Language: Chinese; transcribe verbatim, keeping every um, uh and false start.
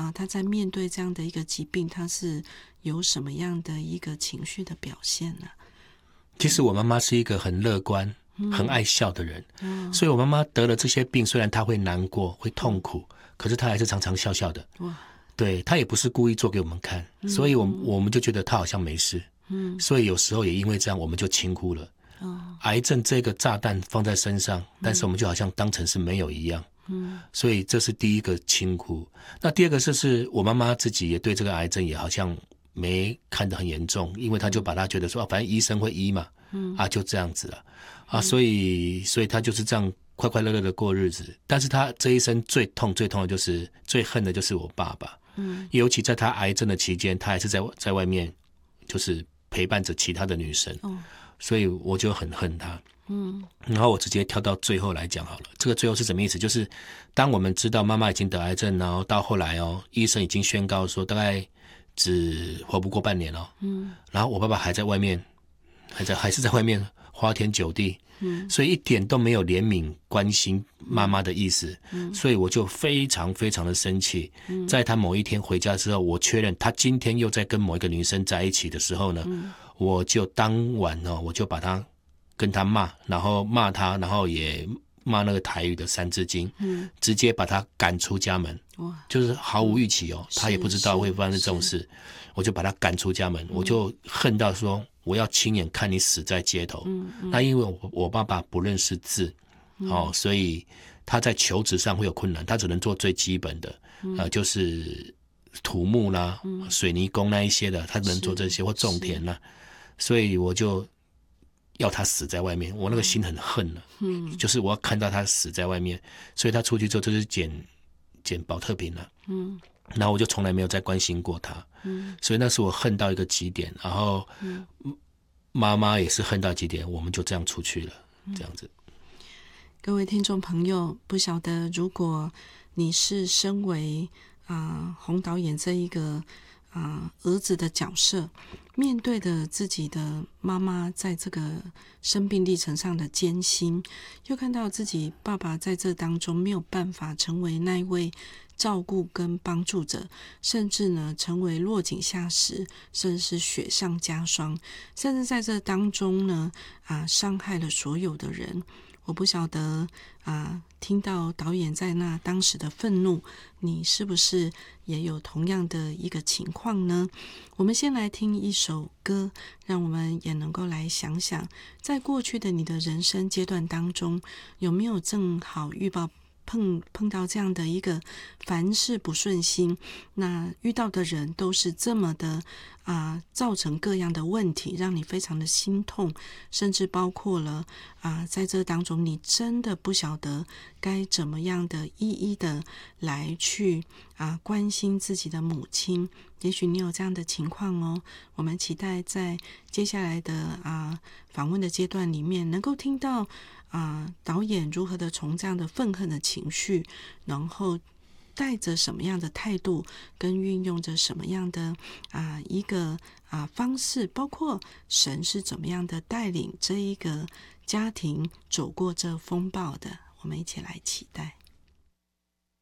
啊、呃，他在面对这样的一个疾病，他是有什么样的一个情绪的表现呢？ 其实我妈妈是一个很乐观、嗯、很爱笑的人、嗯、所以我妈妈得了这些病，虽然她会难过会痛苦、嗯、可是她还是常常笑笑的。哇，对，她也不是故意做给我们看、嗯、所以我们我们就觉得她好像没事。嗯，所以有时候也因为这样我们就轻忽了。哦，癌症这个炸弹放在身上、嗯、但是我们就好像当成是没有一样。嗯，所以这是第一个轻忽。那第二个就是我妈妈自己也对这个癌症也好像没看得很严重，因为她就把她觉得说、啊、反正医生会医嘛，嗯啊就这样子了啊，所以所以她就是这样快快乐乐的过日子。但是她这一生最痛最痛的就是最恨的就是我爸爸，嗯，尤其在她癌症的期间，她还是在在外面就是陪伴着其他的女生，哦，所以我就很恨她。嗯，然后我直接跳到最后来讲好了。这个最后是什么意思？就是当我们知道妈妈已经得癌症，然后到后来哦，医生已经宣告说大概只活不过半年哦。嗯，然后我爸爸还在外面，还在还是在外面花天酒地。嗯，所以一点都没有怜悯关心妈妈的意思。嗯，所以我就非常非常的生气。嗯，在他某一天回家之后，我确认他今天又在跟某一个女生在一起的时候呢，嗯，我就当晚哦，我就把他跟他骂，然后骂他，然后也骂那个台语的三字经，嗯，直接把他赶出家门。哇，就是毫无预期哦，嗯，他也不知道会发生这种事，我就把他赶出家门，嗯，我就恨到说我要亲眼看你死在街头。嗯嗯，那因为我我爸爸不认识字，嗯，哦，所以他在求职上会有困难，他只能做最基本的，嗯，呃，就是土木啦，嗯，水泥工那一些的，他只能做这些或种田啦，所以我就要他死在外面，我那个心很恨了，嗯，就是我要看到他死在外面，所以他出去之后就是捡捡保特瓶了，嗯，然后我就从来没有再关心过他，嗯，所以那是我恨到一个极点，然后妈妈也是恨到极点，我们就这样出去了，这样子。 各位听众朋友，不晓得如果你是身为啊、呃、洪导演这一个啊、呃、儿子的角色，面对的自己的妈妈在这个生病历程上的艰辛，又看到自己爸爸在这当中没有办法成为那一位照顾跟帮助者，甚至呢成为落井下石，甚至是雪上加霜，甚至在这当中呢啊伤害了所有的人。我不晓得啊，听到导演在那当时的愤怒，你是不是也有同样的一个情况呢？我们先来听一首歌，让我们也能够来想想，在过去的你的人生阶段当中，有没有正好遇到碰碰到这样的一个凡事不顺心，那遇到的人都是这么的啊、呃，造成各样的问题，让你非常的心痛，甚至包括了啊、呃，在这当中你真的不晓得该怎么样的一一的来去啊、呃、关心自己的母亲。也许你有这样的情况哦，我们期待在接下来的啊访问的阶段里面，能够听到啊、呃、导演如何的从这样的愤恨的情绪，然后带着什么样的态度，跟运用着什么样的啊、呃、一个啊、呃、方式，包括神是怎么样的带领这一个家庭走过这风暴的，我们一起来期待。